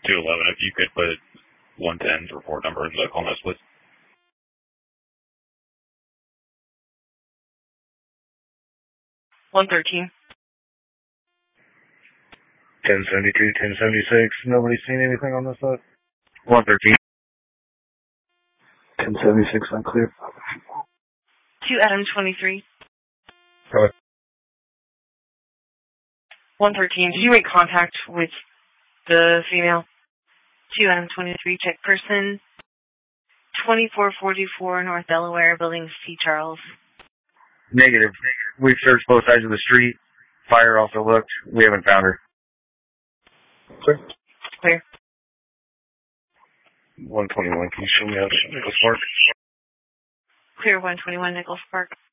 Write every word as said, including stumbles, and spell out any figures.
two eleven, if you could put one ten's report number into the call notes, please. one thirteen. ten seventy-three, ten seventy-six. Nobody seen anything on this side? one thirteen. ten seventy-six, unclear. two Adam twenty-three. Go ahead. one thirteen. Did you make contact with the female? two Adam twenty-three, check person. twenty-four forty-four North Delaware, building C. Charles. Negative. We've searched both sides of the street. Fire also looked. We haven't found her. Clear. Clear. one twenty-one, can you show me how to Nichols Park? Clear one twenty-one, Nichols Park.